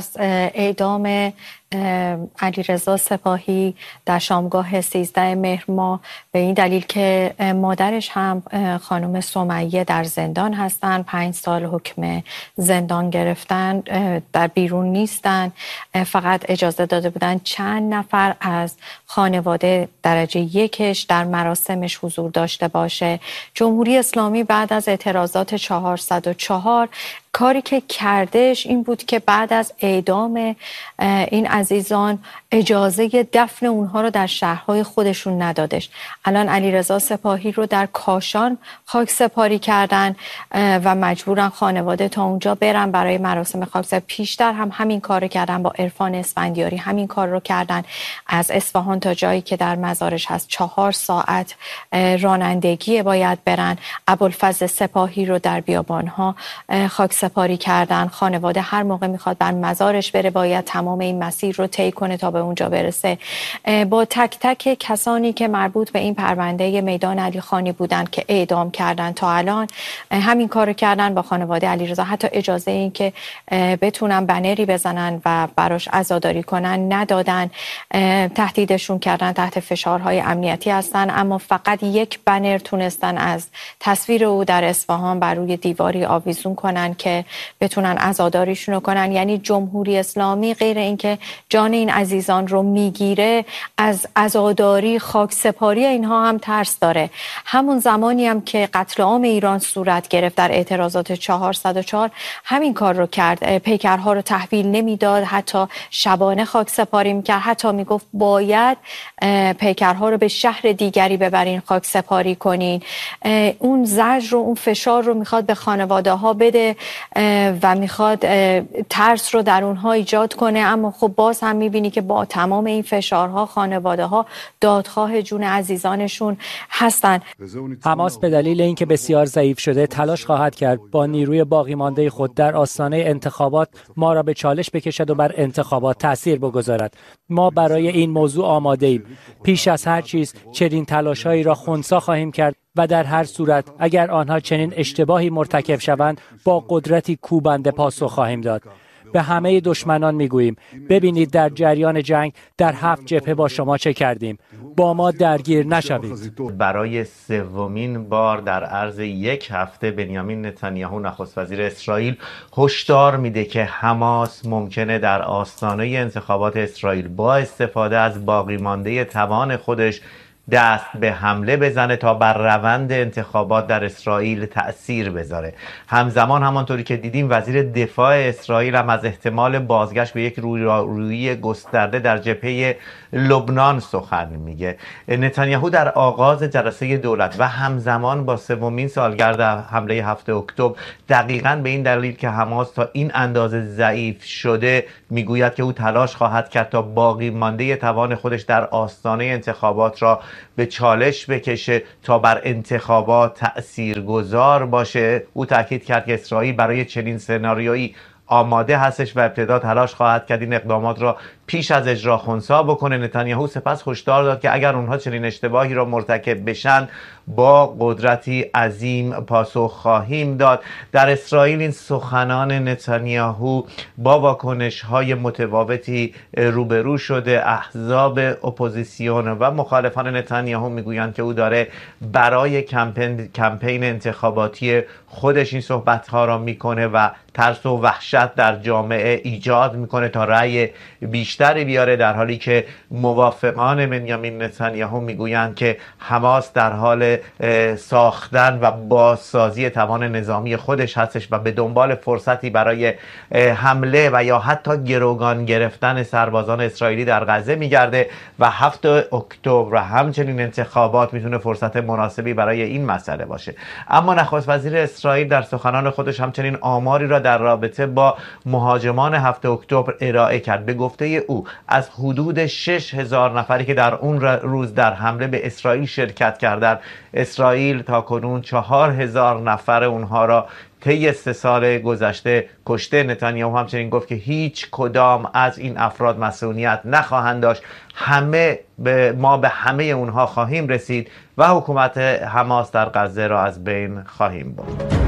اعدام علیرضا سپاهی در شامگاه 13 مهر ماه به این دلیل که مادرش هم خانم سمیه در زندان هستن، 5 سال حکم زندان گرفتن، در بیرون نیستن. فقط اجازه داده بودن چند نفر از خانواده درجه یکش در مراسمش حضور داشته باشه. جمهوری اسلامی بعد از اعتراضات 404 کاری که کردش این بود که بعد از اعدام این عزیزان اجازه دفن اونها رو در شهرهای خودشون ندادش. الان علیرضا سپاهی رو در کاشان خاک سپاری کردن و مجبورن خانواده تا اونجا برن برای مراسم خاکسپاری. پیشتر هم همین کار رو کردن با عرفان اسفندیاری، همین کار رو کردن. از اصفهان تا جایی که در مزارش هست 4 ساعت رانندگی باید برن. ابوالفضل سپاهی رو در بیابانها خاک سپاری کردن. خانواده هر موقع میخواد بر مزارش بره باید تمام این مسیر رو طی کنه تا به اونجا برسه. با تک تک کسانی که مربوط به این پرونده میدان علی خانی بودن که اعدام کردن تا الان همین کارو کردن با خانواده علیرضا. حتی اجازه این که بتونن بنری بزنن و براش عزاداری کنن ندادن. تهدیدشون کردن، تحت فشارهای امنیتی هستن، اما فقط یک بنر تونستن از تصویر او در اصفهان بر روی دیواری آویزون کنن که بتونن عزاداریشون کنن. یعنی جمهوری اسلامی غیر اینکه جان این عزیزان رو میگیره، از عزاداری، خاک سپاری اینها هم ترس داره. همون زمانی هم که قتل عام ایران صورت گرفت در اعتراضات 404 همین کار رو کرد. پیکرها رو تحویل نمیداد، حتی شبانه خاک سپاری میکرد، حتی میگفت باید پیکرها رو به شهر دیگری ببرین خاک سپاری کنین. اون زجر رو، اون فشار رو میخواد به خانواده ها بده و میخواد ترس رو در اونها ایجاد کنه. اما خب باز هم میبینی که با تمام این فشارها خانواده ها دادخواه جون عزیزانشون هستن. حماس به دلیل اینکه بسیار ضعیف شده تلاش خواهد کرد با نیروی باقی مانده خود در آستانه انتخابات ما را به چالش بکشد و بر انتخابات تأثیر بگذارد. ما برای این موضوع آماده ایم. پیش از هر چیز چنین تلاش‌هایی را خنثی خواهیم کرد و در هر صورت اگر آنها چنین اشتباهی مرتکب شوند با قدرتی کوبنده پاسخ خواهیم داد. به همه دشمنان میگوییم ببینید در جریان جنگ در 7 جبهه با شما چه کردیم، با ما درگیر نشوید. برای 3مین بار در عرض 1 هفته بنیامین نتانیاهو نخست وزیر اسرائیل هشدار میده که حماس ممکنه در آستانه انتخابات اسرائیل با استفاده از باقی مانده توان خودش دست به حمله بزنه تا بر روند انتخابات در اسرائیل تأثیر بذاره. همزمان همانطوری که دیدیم وزیر دفاع اسرائیل هم از احتمال بازگشت به یک رویارویی گسترده در جبهه لبنان سخن میگه. نتانیاهو در آغاز جلسه دولت و همزمان با 3مین سالگرد حمله 7 اکتبر دقیقاً به این دلیل که حماس تا این اندازه ضعیف شده میگوید که او تلاش خواهد کرد تا باقی مانده توان خودش در آستانه انتخابات را به چالش بکشه تا بر انتخابات تأثیرگذار باشه. او تاکید کرد که اسرائیل برای چنین سناریویی آماده هستش و ابتدا تلاش خواهد کرد این اقدامات را پیش از اجرا خنثی بکنه. نتانیاهو سپس هشدار داد که اگر اونها چنین اشتباهی را مرتکب بشن با قدرتی عظیم پاسخ خواهیم داد. در اسرائیل این سخنان نتانیاهو با واکنش‌های متفاوتی روبرو شده. احزاب اپوزیسیون و مخالفان نتانیاهو میگویند که او داره برای کمپین انتخاباتی خودش این صحبت‌ها را میکنه و ترس و وحشت در جامعه ایجاد میکنه تا رأی بیشتری بیاره، در حالی که موافقان بنیامین نتانیاهو میگویند که حماس در حال ساختن و بازسازی توان نظامی خودش هستش و به دنبال فرصتی برای حمله و یا حتی گروگان گرفتن سربازان اسرائیلی در غزه میگرده و 7 اکتبر و همچنین انتخابات میتونه فرصت مناسبی برای این مسئله باشه. اما نخست وزیر اسرائیل در سخنان خودش همچنین آماری را در رابطه با مهاجمان 7 اکتبر ارائه کرد. به گفته او از حدود 6000 نفری که در اون روز در حمله به اسرائیل شرکت کردند، اسرائیل تا کنون 4000 نفر اونها را طی 3 سال گذشته کشته. نتانیاهو همچنین گفت که هیچ کدام از این افراد مسئولیت نخواهند داشت، ما به همه اونها خواهیم رسید و حکومت حماس در غزه را از بین خواهیم برد.